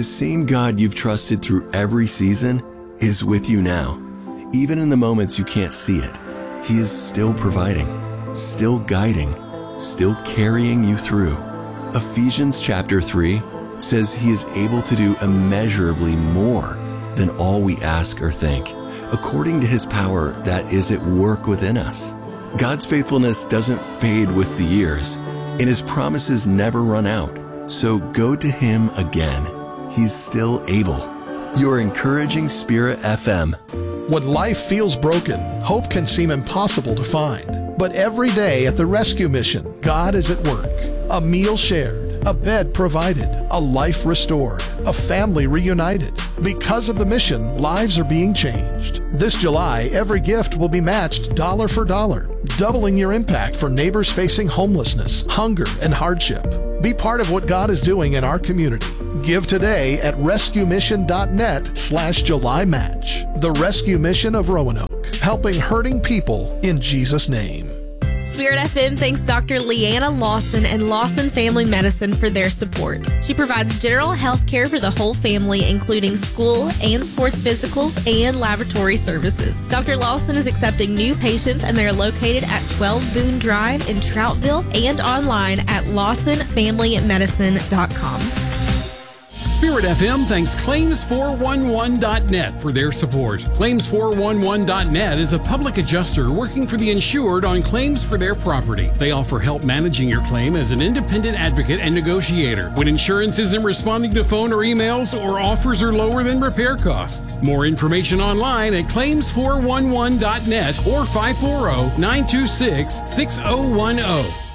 The same God you've trusted through every season is with you now. Even in the moments you can't see it, He is still providing, still guiding, still carrying you through. Ephesians chapter 3 says He is able to do immeasurably more than all we ask or think, according to His power that is at work within us. God's faithfulness doesn't fade with the years, and His promises never run out. So go to Him again. He's still able. Your Encouraging Spirit FM. When life feels broken, hope can seem impossible to find. But every day at the Rescue Mission, God is at work. A meal shared, a bed provided, a life restored, a family reunited. Because of the mission, lives are being changed. This July, every gift will be matched dollar for dollar, doubling your impact for neighbors facing homelessness, hunger, and hardship. Be part of what God is doing in our community. Give today at rescuemission.net/July Match. The Rescue Mission of Roanoke, helping hurting people in Jesus' name. Spirit FM thanks Dr. Leanna Lawson and Lawson Family Medicine for their support. She provides general health care for the whole family, including school and sports physicals and laboratory services. Dr. Lawson is accepting new patients, and they are located at 12 Boone Drive in Troutville and online at lawsonfamilymedicine.com. Spirit FM thanks Claims411.net for their support. Claims411.net is a public adjuster working for the insured on claims for their property. They offer help managing your claim as an independent advocate and negotiator when insurance isn't responding to phone or emails or offers are lower than repair costs. More information online at Claims411.net or 540-926-6010.